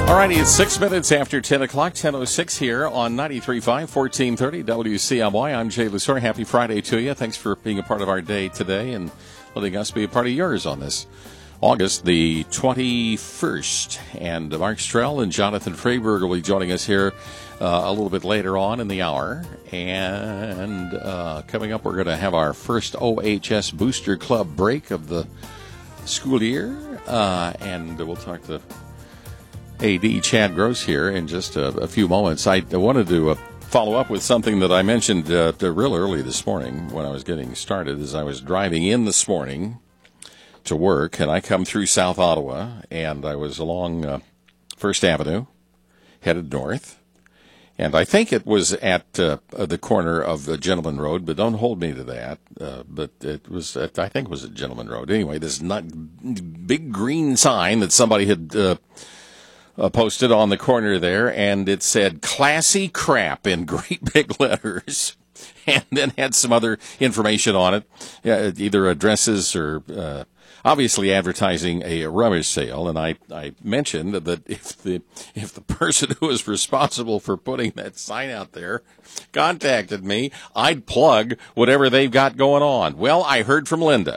All righty, it's 6 minutes after 10 o'clock, 10:06 here on 93.5, 1430 WCMY. I'm Jay Lusor. Happy Friday to you. Thanks for being a part of our day today and letting us be a part of yours on this August the 21st. And Mark Strell and Jonathan Freiberg will be joining us here a little bit later on in the hour. And coming up, we're going to have our first OHS Booster Club break of the school year. And we'll talk to AD Chad Gross here in just a few moments. I wanted to follow up with something that I mentioned real early this morning when I was getting started. As I was driving in this morning to work, and I come through South Ottawa, and I was along First Avenue, headed north, and I think it was at the corner of the Gentleman Road, but don't hold me to that. But it was, I think it was at Gentleman Road. Anyway, this big green sign that somebody had posted on the corner there, and it said "Classy Crap" in great big letters, and then had some other information on it, either addresses or obviously advertising a rummage sale. And I mentioned that if the person who is responsible for putting that sign out there contacted me, I'd plug whatever they've got going on. Well, I heard from Linda.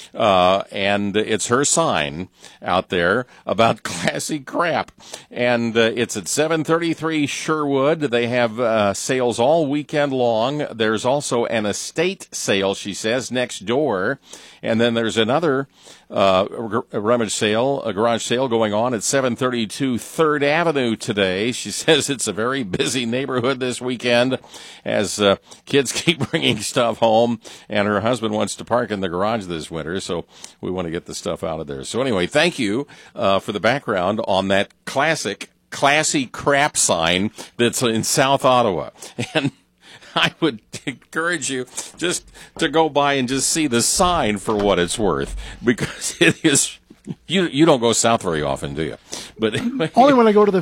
And it's her sign out there about Classy Crap. And it's at 733 Sherwood. They have sales all weekend long. There's also an estate sale, she says, next door. And then there's another rummage sale, a garage sale going on at 732 3rd Avenue today. She says it's a very busy neighborhood this weekend as kids keep bringing stuff home, and her husband wants to park in the garage this winter, so we want to get the stuff out of there. So anyway, thank you for the background on that Classy Crap sign that's in South Ottawa. And I would encourage you just to go by and just see the sign for what it's worth, because it is. You don't go south very often, do you? But anyway. Only when I go to the